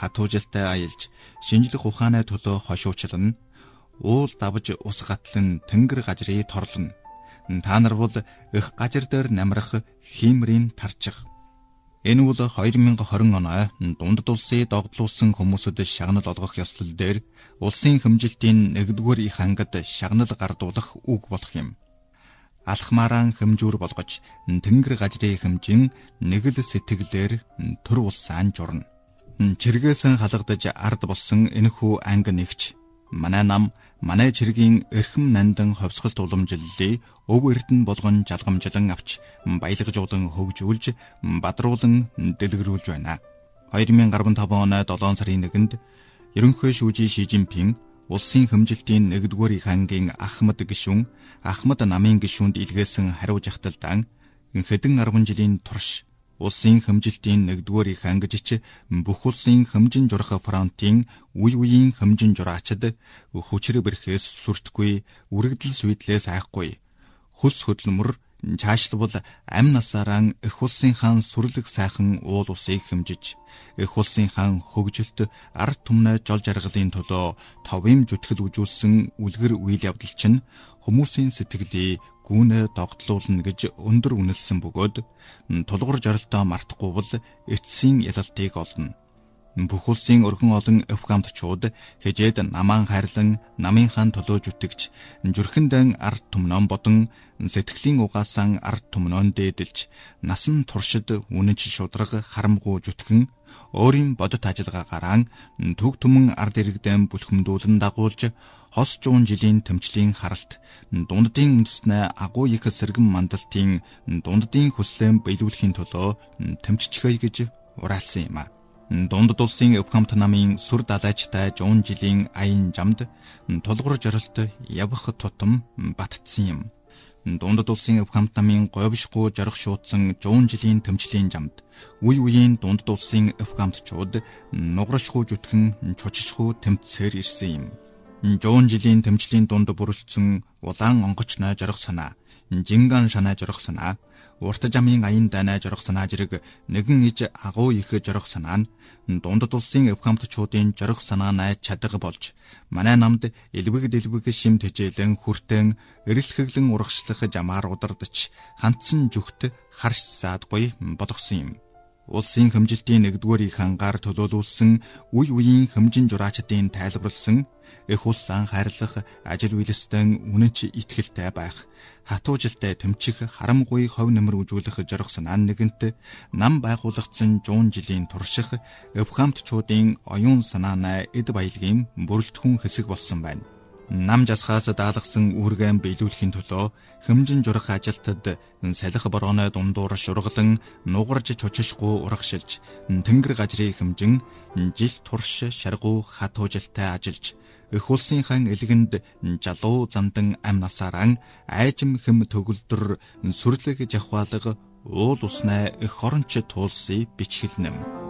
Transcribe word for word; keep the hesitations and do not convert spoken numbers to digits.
хатуужилтай аялж шинжлэх ухааны төлөө хошуучлан уул давж ус гатлан тэнгэр гажрыг торлоно. Та нар бол их гажир дээр намрах хиймрийн тарчих. Энэ бол хоёр мянга хорин оноо дундад улсыг догдлуулсан хүмүүсэд шагнал олгох ёслол дээр улсын хэмжилтийн нэгдүгээр их ангид шагнал гардуулах үг болох юм. Алхмаараа хэмжүүр болгож тэнгэр гажрыг хэмжин нэгэл сэтгэлээр төр улсаан журна. Чиргээсэн халагдаж ард болсон энэхүү анги нэгч манай нам манай чиргийн эрхэм нандан ховсголт уламжлалыг өв эрдэн болгон жалгамжлан авч баялагжуулан хөгжүүлж бадруулан дэлгэрүүлж байна. хоёр мянга арван таван оны долоон сарын нэгэнд ерөнхий шүүжий Ши Жинпин улсын хэмжилтийн нэгдүгээр их ангийн Ахмад гишүүн Ахмад намын гишүүнд илгээсэн хариу жагталдан хэдэн арван жилийн турш улсын хэмжилтийн нэгдүгээр их ангижч бүх улсын хэмжин журах фронтын үе үеийн хэмжин жураачд хүчрэг бэрхээс сүртгүй үргэлжил сүйдлээс айхгүй хөлс хөдлөмөр чаашлбал амь насаараа их улсынхаа сүрлэг сайхан уул усыг хэмжиж их улсынхаа хөгжилт ард түмнээ жол жаргалын төлөө товын зүтгэл үжүүлсэн үлгэр үйл явдал чинь хүмүүсийн сэтгэлийг гүнэ догтлуулна гэж өндөр үнэлсэн бөгөөд тулгуур жоролтоо мартахгүй бол эцсийн ялалтыг олно. Бүх улсын өргөн олон эвхамтчууд хежээд намаан хайрлан намынхаа төлөө зүтгэж зүрхэндээ ард түмнөө бодон сэтгэлийн угаасан ард түмнөө дээдэлж насан туршид үнэнч шудраг харамгүй зүтгэн өөрийн бодит ажиллагаагаар төг түмэн ард иргэдэм бүлхэмдүүлэн дагуулж хос жуун жилийн тэмцлийн харалт дунддын үндэснээ агуу их сэргэн мандалтын дунддын хүслэн биелүүлэхийн төлөө тэмцчихъя гэж ураалсан юм а. Дундад улсын эвхамт намын сүр далайчтай жуун жилийн аян жамд тулгуур жоролт явах тутам баттсан юм. Дундад улсын эвхамт намын говьшгүй жорох шуудсан жуун жилийн тэмцлийн жамд үе үеийн дундад улсын эвхамтчууд нугаршгүй зүтгэн чуччихгүй тэмцээр ирсэн юм. Жуун жилийн тэмцлийн дунд бүрэлдсэн улаан онгоцны жорох санаа, жинган шанаа жорох санаа, урт жамын аян дайнаа жорох санаа зэрэг нэгэн иж агуу их жорох санаа нь дундад улсын эвхамтчуудын жорох санаанаа чадга болж манай намд элбэг дэлбэг шим тэжээлэн хүртэн эрэлхэглэн урагшлах жамаар удардч хандсан зүгт харш саадгүй бодгосон юм. Улсын хэмжилтийн нэгдүгээр их ангаар төлөөлүүлсэн үе үеийн хэмжин жураачдын тайлбарлсан их улсаа хайрлах ажил үйлстэн үнэнч итгэлтэй байх хатуужилтай тэмчих харамгүй хов нэмэр үзүүлэх жорох санаа нэгэнт нам байгуулагдсан жуун жилийн турших эвхамтчуудын оюун санаанаа эд баялагын бүрэлдэхүүн хэсэг болсон байна. Нам жасхаас даалгасан үүргэн биелүүлэхийн төлөө хэмжин журах ажилтад салхи борооны дундуур шургалан нугарж чучшгүй урагшилж тэнгэр гажрыг хэмжин жил турш шаргуу хатуужилтай ажиллаж их улсынхаа элгэнд жалуу замдан амь насаараа айжим хэм төгөлдөр сүрлэг жахвалга уул уснаа их хоронч туулсыг бичгэлнэм.